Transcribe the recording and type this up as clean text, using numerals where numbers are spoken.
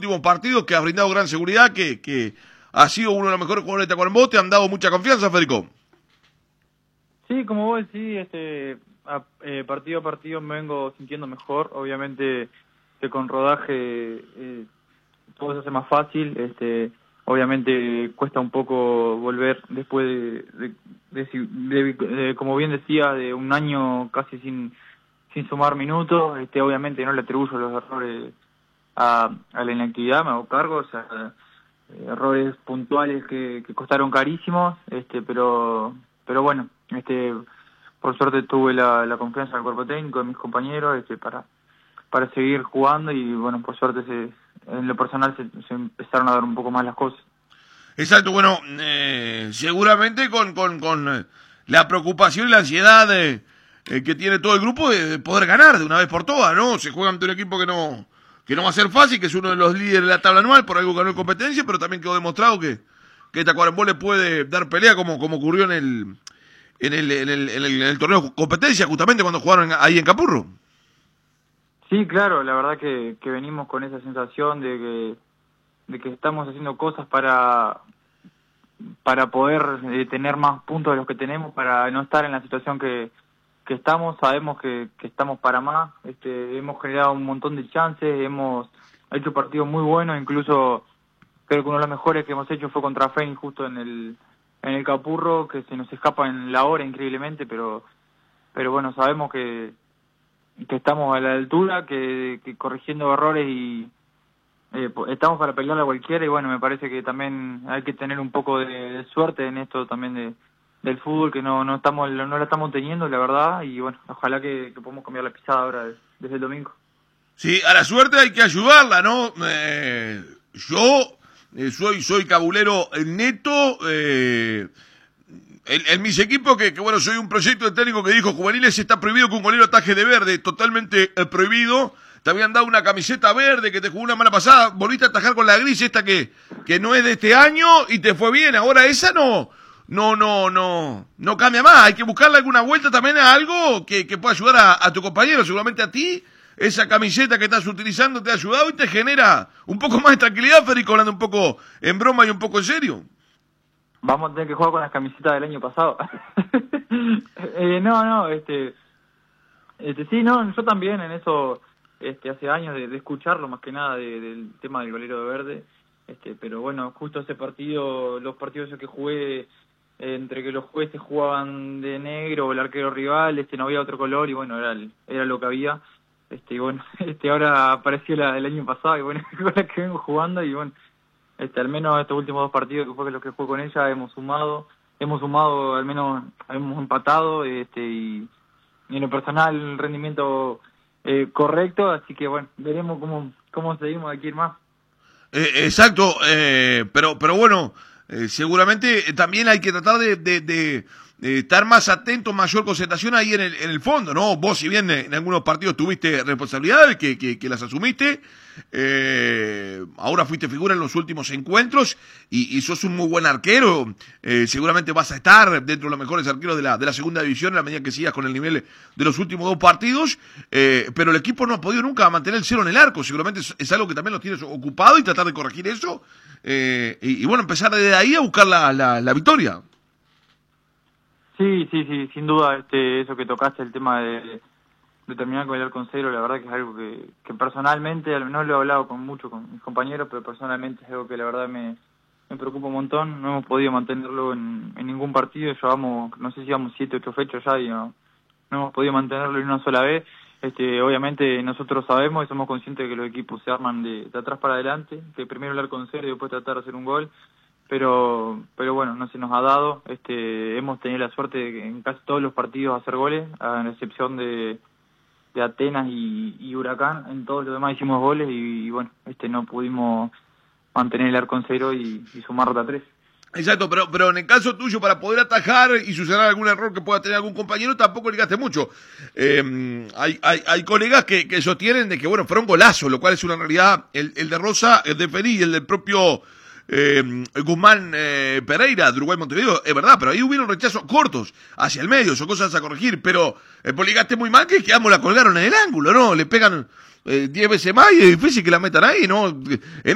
últimos partidos, que ha brindado gran seguridad, que ha sido uno de los mejores jugadores de Tacuarembó, te han dado mucha confianza, Federico. Sí, como vos decís, partido a partido me vengo sintiendo mejor. Obviamente que con rodaje todo se hace más fácil. Obviamente cuesta un poco volver después de como bien decía, de un año casi sin sumar minutos. Obviamente no le atribuyo los errores a la inactividad, me hago cargo, o sea, errores puntuales que costaron carísimos, pero bueno, por suerte tuve la confianza del cuerpo técnico, de mis compañeros, para seguir jugando, y bueno, por suerte en lo personal se empezaron a dar un poco más las cosas. Exacto, bueno, seguramente con la preocupación y la ansiedad que tiene todo el grupo de poder ganar de una vez por todas, ¿no? Se juega ante un equipo que no va a ser fácil, que es uno de los líderes de la tabla anual, por algo ganó en competencia, pero también quedó demostrado que Tacuarembó le puede dar pelea como ocurrió en el torneo competencia, justamente cuando jugaron ahí en Capurro. Sí, claro, la verdad que venimos con esa sensación de que estamos haciendo cosas para poder tener más puntos de los que tenemos, para no estar en la situación que estamos. Sabemos que estamos para más. Hemos generado un montón de chances, hemos hecho partidos muy buenos, incluso creo que uno de los mejores que hemos hecho fue contra Fénix, justo en el Capurro, que se nos escapa en la hora increíblemente, pero bueno, sabemos que estamos a la altura, que corrigiendo errores y estamos para pelear a cualquiera. Y bueno, me parece que también hay que tener un poco de suerte en esto también del fútbol, que no la estamos teniendo, la verdad, y bueno, ojalá que podamos cambiar la pisada ahora desde el domingo. Sí, a la suerte hay que ayudarla, ¿no? Yo soy cabulero neto, en mis equipos, que bueno, soy un proyecto de técnico que dijo: juveniles, está prohibido que un golero ataje de verde, totalmente prohibido. Te habían dado una camiseta verde que te jugó una mala pasada, volviste a atajar con la gris, esta que no es de este año, y te fue bien. Ahora esa no cambia más. Hay que buscarle alguna vuelta también a algo que pueda ayudar a tu compañero. Seguramente a ti esa camiseta que estás utilizando te ha ayudado y te genera un poco más de tranquilidad, Federico, hablando un poco en broma y un poco en serio. Vamos a tener que jugar con las camisetas del año pasado. Sí, no, yo también en eso, hace años de escucharlo, más que nada del tema del golero de verde, pero bueno, justo ese partido, los partidos esos que jugué, entre que los jueces jugaban de negro o el arquero rival, no había otro color, y bueno, era lo que había, y bueno, ahora apareció el año pasado, y bueno, con la que vengo jugando, y bueno, al menos estos últimos dos partidos que fue los que jugué con ella, hemos sumado, al menos hemos empatado, y en lo personal el rendimiento correcto, así que bueno, veremos cómo seguimos de aquí en más. Exacto, pero bueno, seguramente también hay que tratar de estar más atento, mayor concentración ahí en el fondo, ¿no? Vos, si bien en algunos partidos tuviste responsabilidades que las asumiste, ahora fuiste figura en los últimos encuentros y sos un muy buen arquero. Seguramente vas a estar dentro de los mejores arqueros de la segunda división en la medida que sigas con el nivel de los últimos dos partidos, pero el equipo no ha podido nunca mantener el cero en el arco. Seguramente es algo que también lo tienes ocupado, y tratar de corregir eso, y bueno, empezar desde ahí a buscar la victoria. Sí, sin duda, eso que tocaste, el tema de terminar con el arco en cero, la verdad que es algo que personalmente, no lo he hablado mucho con mis compañeros, pero personalmente es algo que la verdad me preocupa un montón. No hemos podido mantenerlo en ningún partido, llevamos, no sé si llevamos 7, 8 fechas ya, y no hemos podido mantenerlo en una sola vez. Obviamente nosotros sabemos y somos conscientes de que los equipos se arman de atrás para adelante, que primero el arco en cero y después tratar de hacer un gol. Pero bueno, no se nos ha dado. Hemos tenido la suerte de en casi todos los partidos hacer goles, a excepción de Atenas y Huracán. En todos los demás hicimos goles, y bueno, no pudimos mantener el arco en cero y sumar rota 3. Exacto, pero en el caso tuyo, para poder atajar y suceder algún error que pueda tener algún compañero, tampoco llegaste mucho. Hay colegas que sostienen de que, bueno, fueron golazos, lo cual es una realidad. El de Rosa, el de Feliz y el del propio Guzmán Pereira de Uruguay Montevideo, es verdad, pero ahí hubieron rechazos cortos hacia el medio, son cosas a corregir, pero poligaste muy mal, que ambos la colgaron en el ángulo, ¿no? Le pegan 10 veces más y es difícil que la metan ahí, ¿no?